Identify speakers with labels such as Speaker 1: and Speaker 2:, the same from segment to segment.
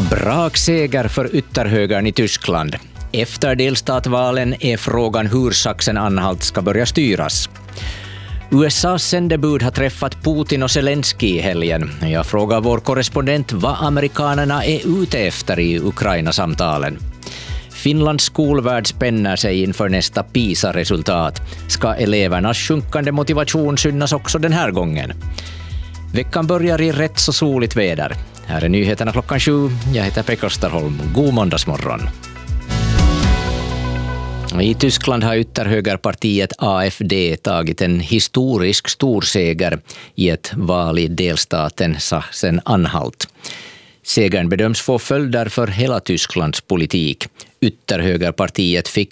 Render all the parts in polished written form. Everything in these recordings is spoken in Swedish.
Speaker 1: Brakseger för ytterhögern i Tyskland. Efter delstatvalen är frågan hur Sachsen-Anhalt ska börja styras. USAs sändebud har träffat Putin och Zelensky i helgen. Jag frågar vår korrespondent vad amerikanerna är ute efter i Ukraina-samtalen. Finlands skolvärld spänner sig inför nästa PISA-resultat. Ska elevernas sjunkande motivation synas också den här gången? Veckan börjar i rätt så soligt väder. Här är nyheterna 7:00. Jag heter Pekka Österholm. God måndagsmorgon. I Tyskland har ytterhögerpartiet AfD tagit en historisk storseger i ett val i delstaten Sachsen-Anhalt. Segern bedöms få följder för hela Tysklands politik. Ytterhögerpartiet fick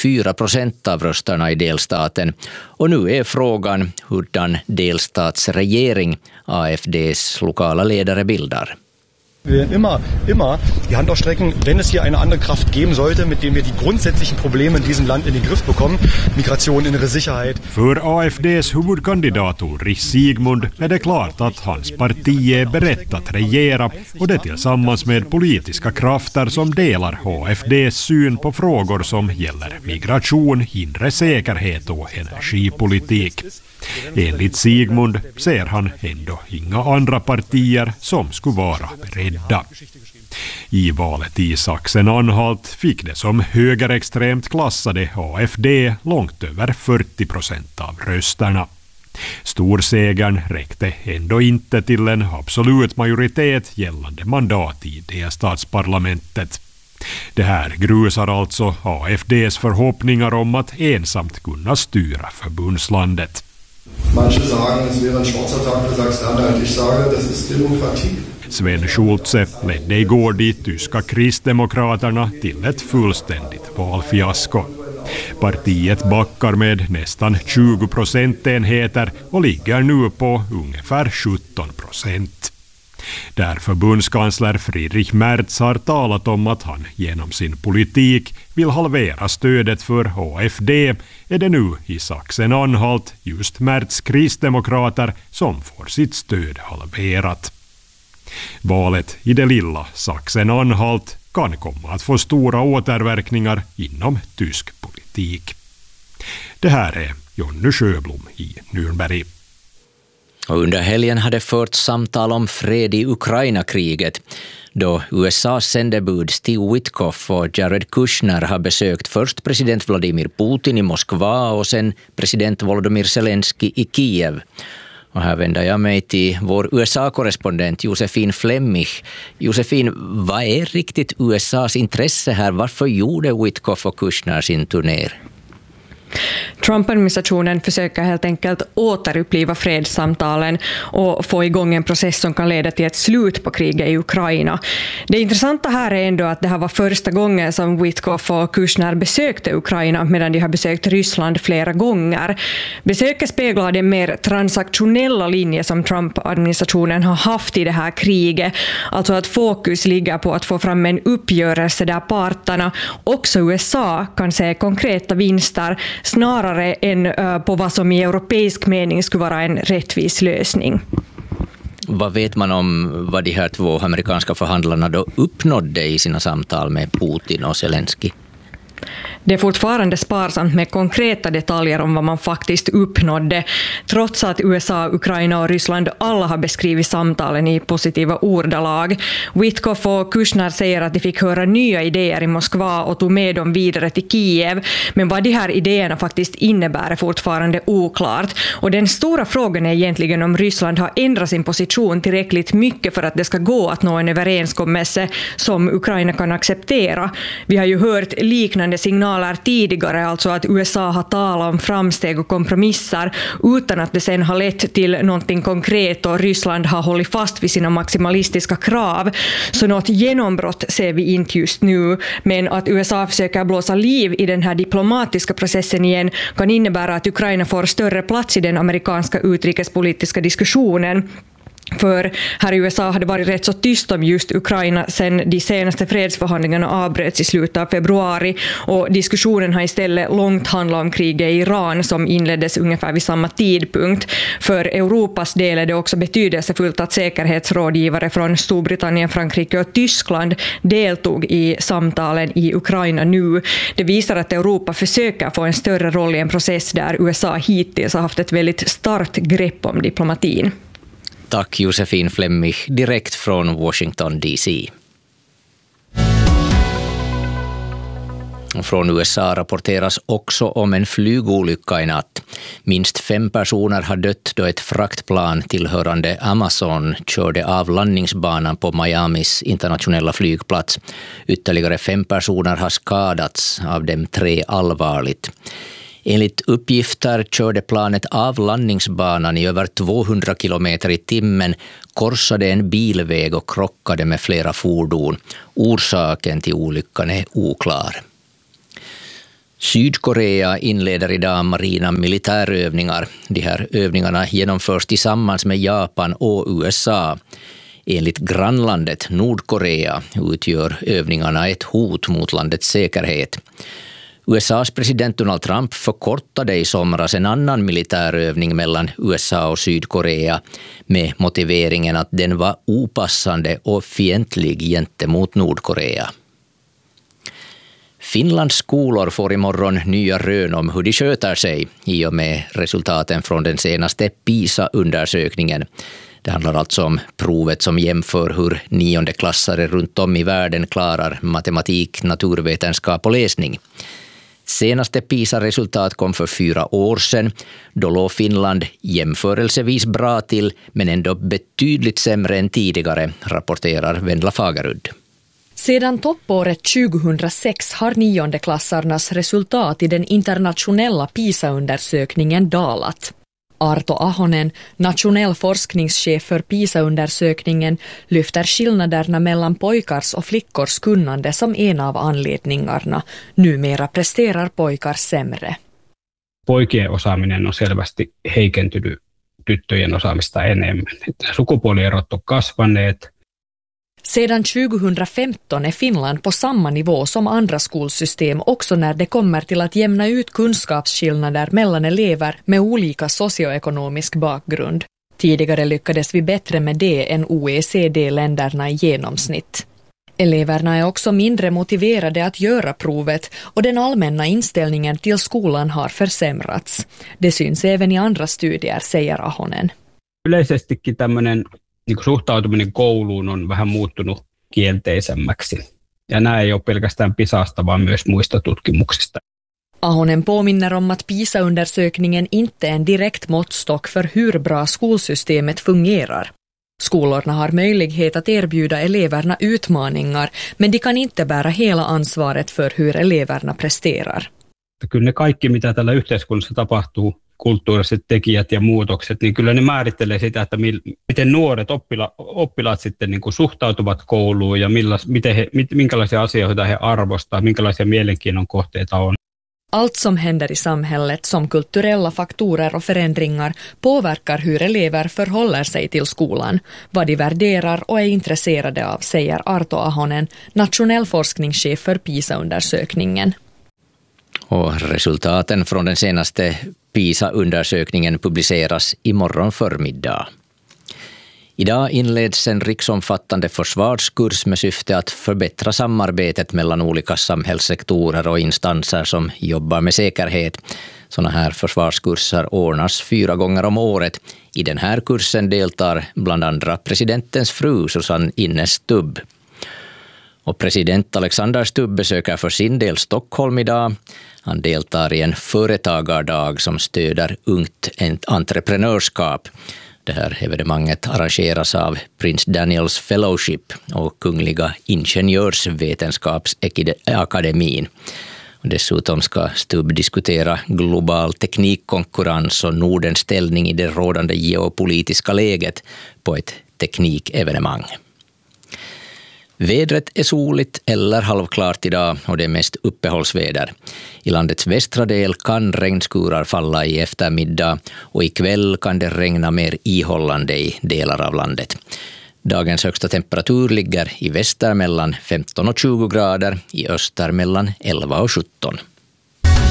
Speaker 1: 44% av rösterna i delstaten och nu är frågan hurdan delstatsregering AfDs lokala ledare bildar.
Speaker 2: Wir werden immer die Hand ausstrecken, wenn es hier eine andere Kraft geben sollte, mit dem wir die grundsätzlichen Probleme in diesem Land in den Griff bekommen. Migration, innere Sicherheit.
Speaker 3: För AfDs huvudkandidat Ulrich Sigmund är det klart att hans parti är berett att regera och det tillsammans med politiska krafter som delar AfDs syn på frågor som gäller migration, inre säkerhet och energipolitik. Enligt Sigmund ser han ändå inga andra partier som skulle vara beredda. I valet i Sachsen-Anhalt fick det som högerextremt klassade AfD långt över 40% av rösterna. Storsegern räckte ändå inte till en absolut majoritet gällande mandat i delstatsparlamentet. Det här grusar alltså AfDs förhoppningar om att ensamt kunna styra förbundslandet.
Speaker 4: Manche sagen, es wäre ein schwarzer Tag für Sachsen-Anhalt. Ich sage, das ist Demokratie.
Speaker 3: Sven Schulze ledde igår de tyska kristdemokraterna till ett fullständigt valfiasko. Partiet backar med nästan 20 procentenheter och ligger nu på ungefär 17%. Där förbundskansler Friedrich Merz har talat om att han genom sin politik vill halvera stödet för AfD är det nu i Sachsen-Anhalt just Merz kristdemokrater som får sitt stöd halverat. Valet i det lilla Sachsen-Anhalt kan komma att få stora återverkningar inom tysk politik. Det här är Jonny Sjöblom i Nürnberg.
Speaker 1: Och under helgen hade förts samtal om fred i Ukraina-kriget då USAs sändebud Steve Witkoff och Jared Kushner har besökt först president Vladimir Putin i Moskva och sen president Volodymyr Zelensky i Kiev. Och här vänder jag mig till vår USA-korrespondent Josefin Flemmich. Josefin, vad är riktigt USAs intresse här? Varför gjorde Witkoff och Kushner sin turné?
Speaker 5: Trump-administrationen försöker helt enkelt återuppliva fredssamtalen och få igång en process som kan leda till ett slut på kriget i Ukraina. Det intressanta här är ändå att det här var första gången som Witkoff och Kushner besökte Ukraina medan de har besökt Ryssland flera gånger. Besöket speglar den mer transaktionella linje som Trump-administrationen har haft i det här kriget. Alltså att fokus ligger på att få fram en uppgörelse där parterna, också USA, kan se konkreta vinster snarare än på vad som i europeisk mening skulle vara en rättvis lösning.
Speaker 1: Vad vet man om vad de här två amerikanska förhandlarna då uppnådde i sina samtal med Putin och Zelensky?
Speaker 5: Det är fortfarande sparsamt med konkreta detaljer om vad man faktiskt uppnådde, trots att USA, Ukraina och Ryssland alla har beskrivit samtalen i positiva ordalag. Witkoff och Kushner säger att de fick höra nya idéer i Moskva och tog med dem vidare till Kiev, men vad de här idéerna faktiskt innebär är fortfarande oklart. Och den stora frågan är egentligen om Ryssland har ändrat sin position tillräckligt mycket för att det ska gå att nå en överenskommelse som Ukraina kan acceptera. Vi har ju hört liknande signaler tidigare, alltså att USA har talat om framsteg och kompromisser utan att det sen har lett till någonting konkret och Ryssland har hållit fast vid sina maximalistiska krav. Så något genombrott ser vi inte just nu, men att USA försöker blåsa liv i den här diplomatiska processen igen kan innebära att Ukraina får större plats i den amerikanska utrikespolitiska diskussionen. För här i USA har det varit rätt så tyst om just Ukraina sedan de senaste fredsförhandlingarna avbröts i slutet av februari, och diskussionen har istället långt handlat om kriget i Iran som inleddes ungefär vid samma tidpunkt. För Europas del är det också betydelsefullt att säkerhetsrådgivare från Storbritannien, Frankrike och Tyskland deltog i samtalen i Ukraina nu. Det visar att Europa försöker få en större roll i en process där USA hittills har haft ett väldigt starkt grepp om diplomatin.
Speaker 1: Tack Josefin Flemmich, direkt från Washington DC. Från USA rapporteras också om en flygolycka i natt. Minst 5 personer har dött då ett fraktplan tillhörande Amazon körde av landningsbanan på Miamis internationella flygplats. Ytterligare 5 personer har skadats, av dem 3 allvarligt. Enligt uppgifter körde planet av landningsbanan i över 200 kilometer i timmen, korsade en bilväg och krockade med flera fordon. Orsaken till olyckan är oklar. Sydkorea inleder idag marina militärövningar. De här övningarna genomförs tillsammans med Japan och USA. Enligt grannlandet Nordkorea utgör övningarna ett hot mot landets säkerhet. USAs president Donald Trump förkortade i somras en annan militärövning mellan USA och Sydkorea med motiveringen att den var opassande och fientlig gentemot Nordkorea. Finlands skolor får imorgon nya rön om hur de sköter sig i och med resultaten från den senaste PISA-undersökningen. Det handlar alltså om provet som jämför hur 9:e-klassare runt om i världen klarar matematik, naturvetenskap och läsning. Senaste PISA-resultat kom för 4 år sedan. Då låg Finland jämförelsevis bra till, men ändå betydligt sämre än tidigare, rapporterar Vendla Fagerud.
Speaker 6: Sedan toppåret 2006 har 9:e-klassarnas resultat i den internationella PISA-undersökningen dalat. Arto Ahonen, nationell forskningschef för PISA-undersökningen, lyfter skillnaderna mellan pojkars och flickors kunnande som en av anledningarna. Numera presterar pojkar sämre.
Speaker 7: Poikien osaaminen on selvästi heikentynyt tyttöjen osaamista enemmän. Sukupuolierot on kasvaneet.
Speaker 6: Sedan 2015 är Finland på samma nivå som andra skolsystem också när det kommer till att jämna ut kunskapsskillnader mellan elever med olika socioekonomisk bakgrund. Tidigare lyckades vi bättre med det än OECD-länderna i genomsnitt. Eleverna är också mindre motiverade att göra provet och den allmänna inställningen till skolan har försämrats. Det syns även i andra studier, säger Ahonen.
Speaker 7: Yleisestikin tämmöinen suhtautuminen kouluun on vähän muuttunut kielteisemmäksi. Ja nämä ei ole pelkästään PISAsta, vaan myös muista tutkimuksista.
Speaker 6: Ahonen påminner om att PISA-undersökningen inte är en direkt måttstock för hur bra skolsystemet fungerar. Skolorna har möjlighet att erbjuda eleverna utmaningar, men de kan inte bära hela ansvaret för hur eleverna presterar.
Speaker 7: Kyllä ne kaikki, mitä tällä yhteiskunnassa tapahtuu, kulttuuriset tekijät ja muutokset, niin kyllä ne määrittelee sitä, että miten nuoret oppilaat sitten niin kuin suhtautuvat kouluun ja minkälaisia asioita he arvostaa, minkälaisia mielenkiinnon kohteita on.
Speaker 6: Allt som händer i samhället som kulturella faktorer och förändringar påverkar hur elever förhåller sig till skolan, vad de värderar och är intresserade av, säger Arto Ahonen, nationell forskningschef för PISA-undersökningen.
Speaker 1: Och resultaten från den senaste PISA-undersökningen publiceras imorgon förmiddag. Idag inleds en riksomfattande försvarskurs med syfte att förbättra samarbetet mellan olika samhällssektorer och instanser som jobbar med säkerhet. Sådana här försvarskurser ordnas 4 gånger om året. I den här kursen deltar bland andra presidentens fru Susanne Innes Stubb. Och president Alexander Stubb besöker för sin del Stockholm idag. Han deltar i en företagardag som stöder ungt entreprenörskap. Det här evenemanget arrangeras av Prince Daniels Fellowship och Kungliga Ingenjörsvetenskapsakademin. Och dessutom ska Stubb diskutera global teknikkonkurrens och Nordens ställning i det rådande geopolitiska läget på ett teknikevenemang. Vädret är soligt eller halvklart idag och det är mest uppehållsväder. I landets västra del kan regnskurar falla i eftermiddag och ikväll kan det regna mer ihållande i delar av landet. Dagens högsta temperatur ligger i väster mellan 15 och 20 grader, i öster mellan 11 och 17.